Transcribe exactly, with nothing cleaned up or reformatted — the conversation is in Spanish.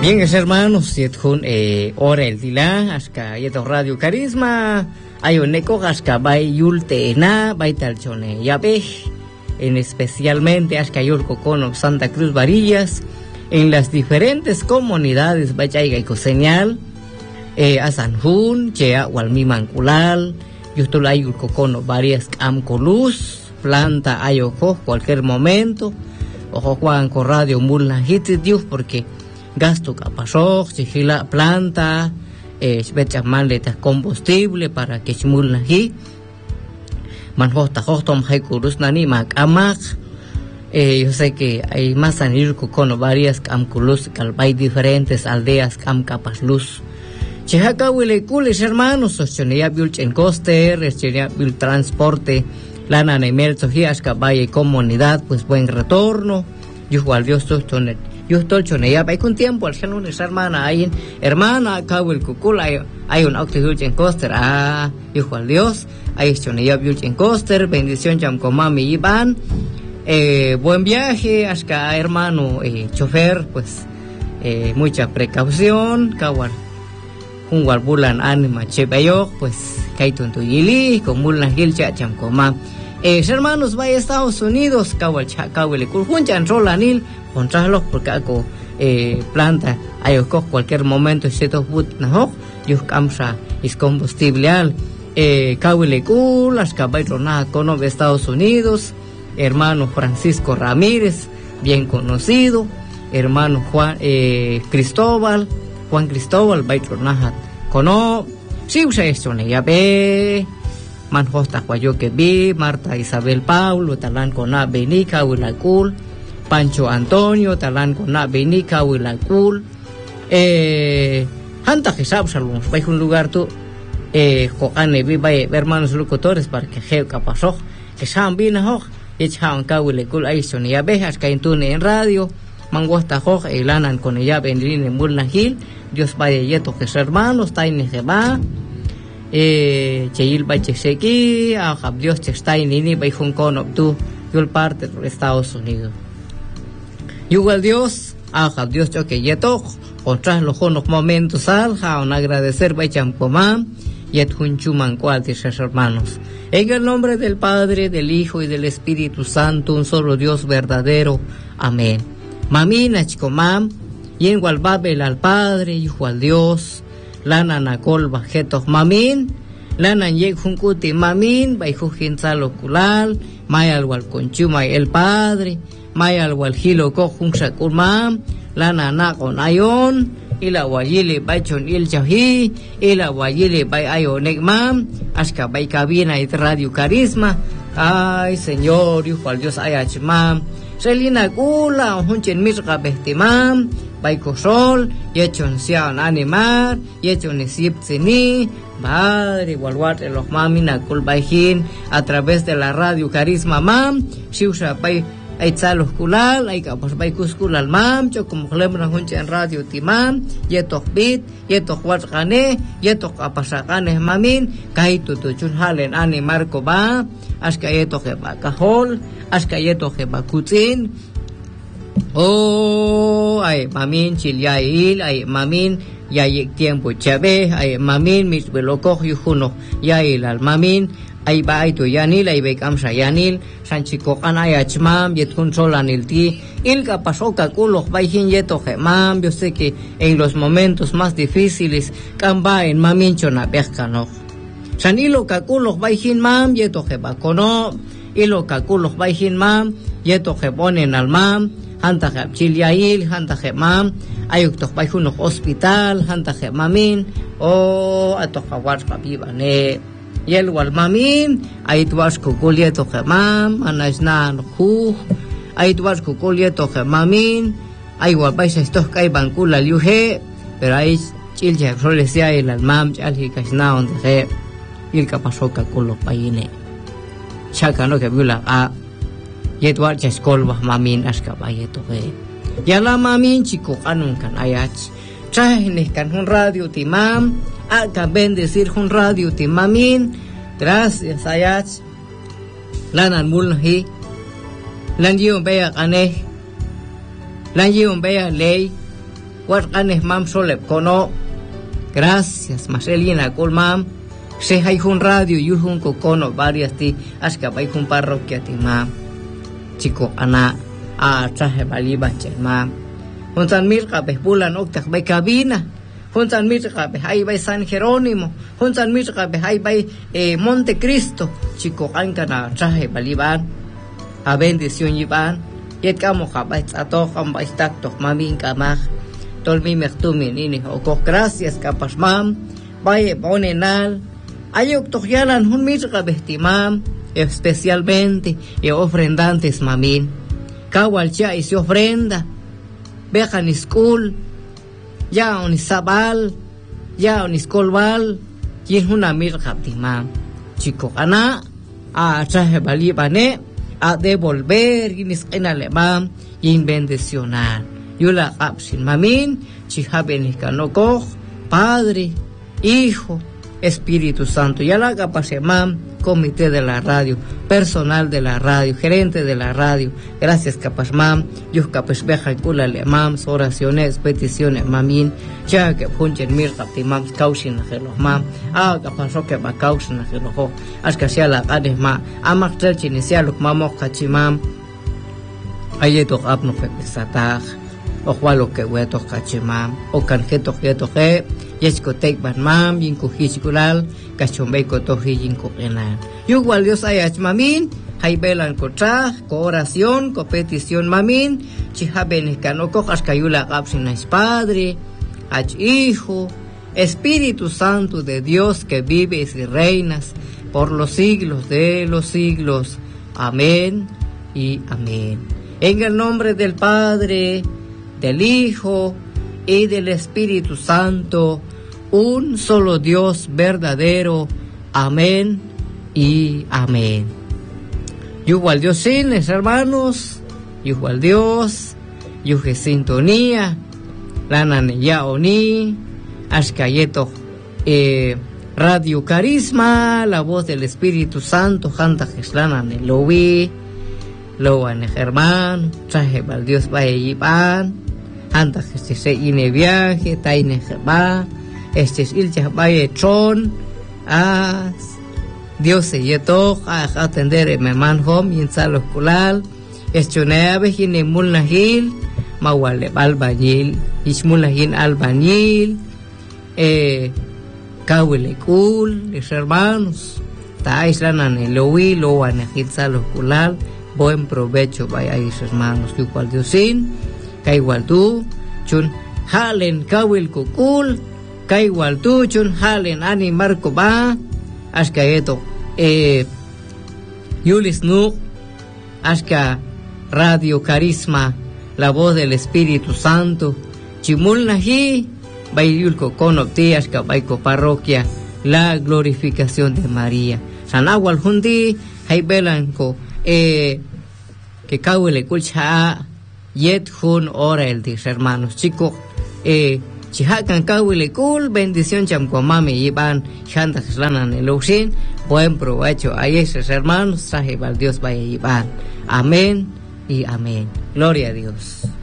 Bien, hermanos, yetjun eh, hora el dila, hasta yeto Radio Carisma, hay un eco hasta bay yulte na, bay talchone, ya ve, en especialmente hasta yurco cono Santa Cruz Varillas, en las diferentes comunidades bayaiga y coseñal, eh, a Sanjún, chea, Walmi Manculal, yutula yurco cono varias amcoluz, planta ayojo, cualquier momento, ojo Juan con radio mulna hitidius, porque gasto capazog, sigila planta, eh, bechamanleta combustible para que chmulna hi, manjota hostom haikurus nani mak amak, eh, yo sé que hay más anirco con varias amculus, calvay diferentes aldeas cam capasluz. Chejaca huile cules hermanos, sostenía bilch en coster, sostenía bil transporte, lana nemel sojias cabay comunidad, pues buen retorno, yo al Dios sostener. Yo estoy chone ya hay con tiempo al chano es hermana hay hermana acá el cucul hay hay un auto en coster ah hijo al Dios hay chone ya en coster bendición cham con mami Iván eh, buen viaje hasta hermano eh, chofer pues eh, mucha precaución kawan un bulan anima chepayo pues kaitun tuyili con mulan gil cham con mam eh, hermanos vaya a Estados Unidos kawal kawel kurjun rolanil contrarlos porque algo eh, planta hay cualquier momento se to put no yo camsa es combustible al eh, kawile cool las caballeronas con los Estados Unidos hermano Francisco Ramírez bien conocido hermano Juan eh, Cristóbal Juan Cristóbal baitronahat cono si usa esto ne ya ve manjosta cuayo que vi Marta Isabel Paulo talan con a benica wila cool Pancho Antonio, Talán con la Benica, Huilacul, eh, Hanta que sabes, algunos, vais a un lugar tú, eh, Joane, viva, hermanos locutores, para que Geuca pasó, que saben bien, hoj, y echaban Huilacul, ahí son, y abejas, que en en radio, Manguasta Hoj, y Lanan con ella, Benrin en Mulna Hill, Dios vaya yeto, que hermanos, Taine Jeba, eh, Cheil Bachesequi, Ahab Dios, Chestainini, Baijun Con, tú, yo el parte de Estados Unidos. Igual Dios, haga Dios yo que yeto, contra los unos momentos alja, un agradecer becham comam, yet junchuman cualtis hermanos. En el nombre del Padre, del Hijo y del Espíritu Santo, un solo Dios verdadero. Amén. Mamina chicomam, y en Gualbabel al Padre, Hijo al Dios, lana nacol bajetos mamin, lana yek juncuti mamin, baijujin saloculal, mayal wal conchumay el Padre, Mayal Waljilo Kojun Sakurmam, la nana con ayon, y la Wayili Bachon il Chahi, y la Wayili Bay Ayonegmam, Ashka Bay Cabina y Radio Carisma, ay Señor, Hijo al Dios Ayachmam, Selina Kula, Hunchen Misra Bestimam, Bay Kosol, Yechon Sian Animar, Yechon Isipzini, Padre, Walwat los Mamina Kulbaihin, a través de la Radio Carisma Mam, Shiusha Bay. Hay salos kulal, hay capos baikus kulal mam, yo como clembra hunche en radio timam, yetok bit, yetok watgane, yetok apasakane mamin, kaitu tuchun halen ani marco ba, aska yetok heba kahol, aska yetok heba kutin, oh, ay mamin chilyail, ay mamin, ya yek tiempo chabe, ay mamin mis velokoj yujuno, yail al mamin, ay ba ay to yanil ay bekam sa yanil sanchiko kana ya chmam yet controlanil ti il ka pasó caculos baihin yeto gemam yo sé que en los momentos más difíciles camba en mamincho na pescano sanilo caculos baihin mam yeto geba cono ilo caculos baihin mam yeto gebonen al mam hanta geb chiliail hanta gemam ayuk to baihun hospital hanta gemamin o ato khawat kabibane Yel wal mamin, ay tuas kukulie to gemam, anasnan hu, ay tuas kukulie to gemamin, ay wal paisa estos kai bancula liuje, pero ay chilche rolesia el almam chalhi kasna on de il kapasoka kulo paine. Chaka no que vula a yetwar cheskolba mamin aska bayeto he. Yala mamin chico anun kan ayach. Traen kan un radio timam. Acá bendecir un radio timamin, gracias ayach, lanan mulhi, lan yiun bea ane, lan yiun bea ley, Guardanes mam solep cono. Gracias, Marcelina Colmam. Se hay un radio y un cocono varias ti. Asca hay un parroquia ti mam. Chico ana a traje baliba mam. Juntan mirka bebulan octak bay cabina. Juntan mirka hay bay San Jerónimo. Juntan mirka hay bay eh, Monte Cristo. Chico ancana traje baliban. A bendición yiban. Yet kamo kabay ato kambay taktok mamin kamah. Tolmi mektumin ini okok gracias kapas mam. Baye bonenal. Ayok tokyalan hun mirka behtimam. Especialmente y ofrendantes mamin. Kawal cha is ofrenda. Bejan school. Ya on sabal. Ya on skolbal. Yin una mirka timam. Chico ana. A traje balibane. A devolver y en alemán y en bendicionar. Yo la absin mamin, chihabenicanoco, Padre, Hijo, Espíritu Santo. Ya la capasemam, comité de la radio, personal de la radio, gerente de la radio. Gracias capasmam, yo capesbeja kula alemán, oraciones, peticiones mamin, ya que punchen mir captimam, causin a gelomam, ah capaso que va causin a gelojo, hasta sea la adema, amak trech inicial, mamo cachimam, ayeto abno pepesataj, o jualo que hueto cachimam, o canjeto jeto je, yesco tek ban mam, yinko hichikulal, cachombeco toji yinko penal. Yo igual Dios ayach mamin, hay velan cotra, co oración, co petición mamin, chihabenicano cojas cayula gapsin es Padre, ach Hijo, Espíritu Santo de Dios que vives y reinas por los siglos de los siglos. Amén y amén. En el nombre del Padre, del Hijo y del Espíritu Santo, un solo Dios verdadero. Amén y amén. Igual Dios sin hermanos, igual Dios, yuge sintonía, la naneya oni, ashkayeto, eh, Radio Carisma, la voz del Espíritu Santo, janta jeslana ne lo vi, lo ane hermano, traje val Dios vaya yipan, janta este se ine viaje, taine jeba, este es ilcha vaya tron, as, Dios se yeto, a atender me man home, yinsalo kulal, estioneave hine mulnahil, mawale albañil, ismulahin albañil, eh, Kawile cool, mis hermanos, Taislanan el oí, lo anejitza lo culal, buen provecho vaya mis hermanos, que igual Diosin, que igual tú, chun halen kawil kukul, que igual tú, chun halen ani marco ba, hasta esto, eh, Yulis nu, hasta Radio Carisma, la voz del Espíritu Santo, chimul nahi, Bayulco conoptías que baiko parroquia la glorificación de María. San Agual Hundi, hay belanco, eh, que cauele culcha yet hun ora el dis hermanos chicos, eh, chihakan cauele kul, bendición chamcuamame iban, chanda jeslanan el usin, buen provecho a esos hermanos, sahib al Dios vaya iban. Amén y amén. Gloria a Dios.